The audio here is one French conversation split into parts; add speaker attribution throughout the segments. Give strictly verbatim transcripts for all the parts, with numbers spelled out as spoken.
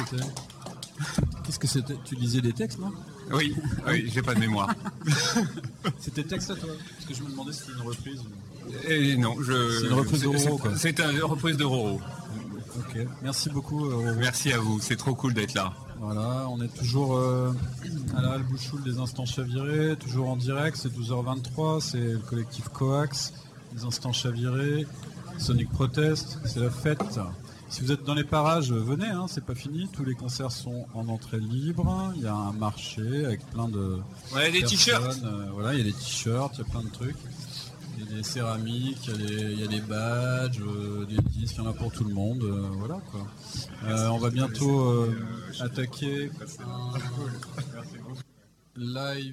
Speaker 1: c'était Qu'est-ce que c'était? Tu lisais des textes, non?
Speaker 2: Oui, oui, j'ai pas de mémoire.
Speaker 1: C'était texte à toi? Parce que je me demandais si c'était une reprise.
Speaker 2: Et non, je.
Speaker 1: C'est une reprise de Roro, quoi.
Speaker 2: C'est une reprise de Roro.
Speaker 1: Ok, merci beaucoup, euh, Roro.
Speaker 2: Merci à vous, c'est trop cool d'être là.
Speaker 1: Voilà, on est toujours euh, à la Halle Bouchoul des Instants Chavirés, toujours en direct, c'est douze heures vingt-trois, c'est le collectif Coax, les Instants Chavirés, Sonic Protest, c'est la fête. Si vous êtes dans les parages, venez, hein, c'est pas fini, tous les concerts sont en entrée libre, il y a un marché avec plein de
Speaker 2: ouais, des t-shirts.
Speaker 1: Euh, voilà, il y a des t-shirts, il y a plein de trucs. Il y a des céramiques, il y a des, il y a des badges, euh, des disques, il y en a pour tout le monde, euh, voilà quoi. Euh, on va bientôt euh, attaquer un live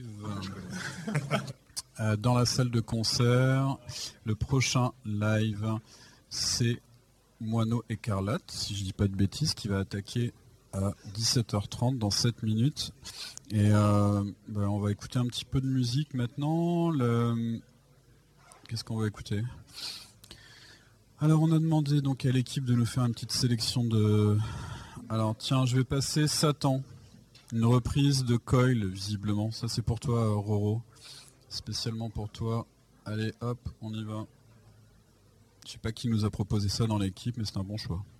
Speaker 1: euh, dans la salle de concert. Le prochain live, c'est Moineau Écarlate, si je dis pas de bêtises, qui va attaquer à dix-sept heures trente dans sept minutes. Et euh, ben, on va écouter un petit peu de musique maintenant. Le... Qu'est-ce qu'on va écouter? Alors on a demandé donc à l'équipe de nous faire une petite sélection de... Alors tiens, je vais passer Satan, une reprise de Coil visiblement. Ça c'est pour toi Roro, spécialement pour toi. Allez hop, on y va. Je sais pas qui nous a proposé ça dans l'équipe, mais c'est un bon choix.